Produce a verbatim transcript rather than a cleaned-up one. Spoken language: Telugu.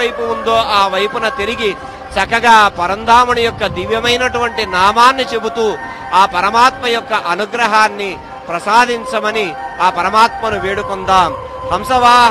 ఎటువైపు ఉందో ఆ వైపున తిరిగి చక్కగా పరంధాముని యొక్క దివ్యమైనటువంటి నామాన్ని చెబుతూ ఆ పరమాత్మ యొక్క అనుగ్రహాన్ని ప్రసాదించమని ఆ పరమాత్మను వేడుకుందాం. హంసవాహ